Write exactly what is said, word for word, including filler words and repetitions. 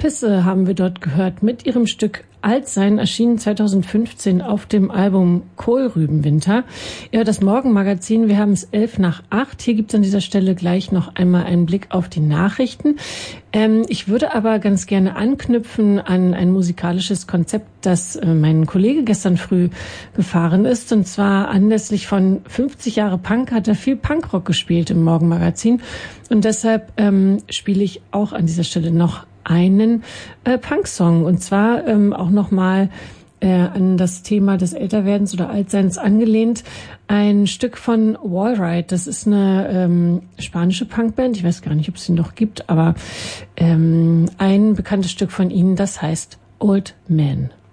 Pisse haben wir dort gehört mit ihrem Stück Altsein, erschienen zweitausendfünfzehn auf dem Album Kohlrübenwinter. Ja, das Morgenmagazin, wir haben es elf nach acht. Hier gibt es an dieser Stelle gleich noch einmal einen Blick auf die Nachrichten. Ähm, ich würde aber ganz gerne anknüpfen an ein musikalisches Konzept, das äh, mein Kollege gestern früh gefahren ist. Und zwar anlässlich von fünfzig Jahre Punk hat er viel Punkrock gespielt im Morgenmagazin. Und deshalb ähm, spiele ich auch an dieser Stelle noch einen äh, Punk-Song, und zwar ähm, auch nochmal äh, an das Thema des Älterwerdens oder Altseins angelehnt. Ein Stück von Wallride, das ist eine ähm, spanische Punkband, ich weiß gar nicht, ob es sie noch gibt, aber ähm, ein bekanntes Stück von ihnen, das heißt Old Man.